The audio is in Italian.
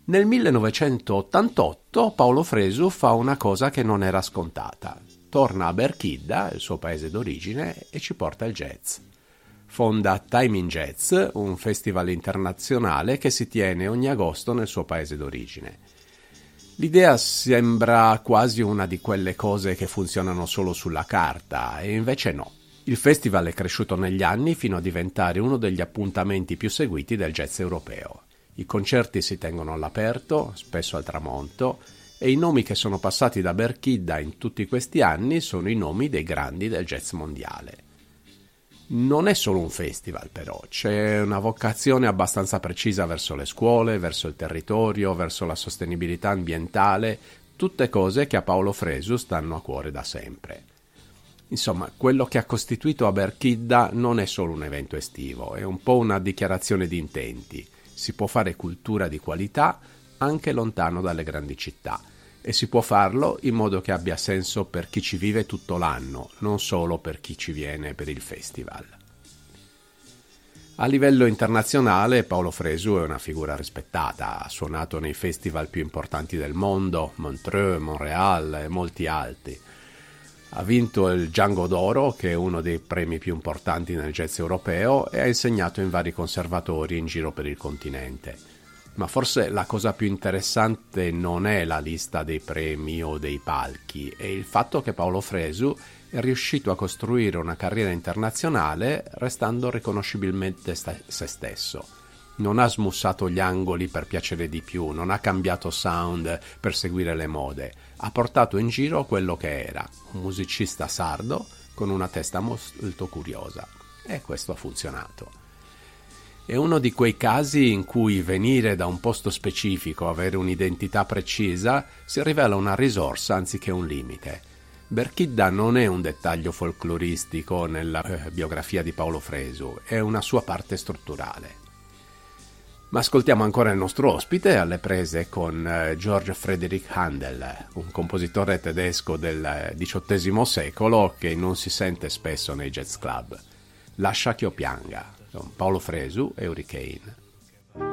Nel 1988 Paolo Fresu fa una cosa che non era scontata. Torna a Berchidda, il suo paese d'origine, e ci porta il jazz. Fonda Time in Jazz, un festival internazionale che si tiene ogni agosto nel suo paese d'origine. L'idea sembra quasi una di quelle cose che funzionano solo sulla carta, e invece no. Il festival è cresciuto negli anni fino a diventare uno degli appuntamenti più seguiti del jazz europeo. I concerti si tengono all'aperto, spesso al tramonto, e i nomi che sono passati da Berchidda in tutti questi anni sono i nomi dei grandi del jazz mondiale. Non è solo un festival però, c'è una vocazione abbastanza precisa verso le scuole, verso il territorio, verso la sostenibilità ambientale, tutte cose che a Paolo Fresu stanno a cuore da sempre. Insomma, quello che ha costituito a Berchidda non è solo un evento estivo, è un po' una dichiarazione di intenti. Si può fare cultura di qualità anche lontano dalle grandi città e si può farlo in modo che abbia senso per chi ci vive tutto l'anno, non solo per chi ci viene per il festival. A livello internazionale Paolo Fresu è una figura rispettata, ha suonato nei festival più importanti del mondo, Montreux, Montréal e molti altri. Ha vinto il Django d'Oro, che è uno dei premi più importanti nel jazz europeo, e ha insegnato in vari conservatori in giro per il continente. Ma forse la cosa più interessante non è la lista dei premi o dei palchi, è il fatto che Paolo Fresu è riuscito a costruire una carriera internazionale restando riconoscibilmente se stesso. Non ha smussato gli angoli per piacere di più, non ha cambiato sound per seguire le mode. Ha portato in giro quello che era, un musicista sardo con una testa molto curiosa. E questo ha funzionato. È uno di quei casi in cui venire da un posto specifico, avere un'identità precisa, si rivela una risorsa anziché un limite. Berchidda non è un dettaglio folcloristico nella biografia di Paolo Fresu, è una sua parte strutturale. Ma ascoltiamo ancora il nostro ospite alle prese con Georg Friedrich Händel, un compositore tedesco del XVIII secolo che non si sente spesso nei jazz club. Lascia che io pianga, con Paolo Fresu e Hurricane.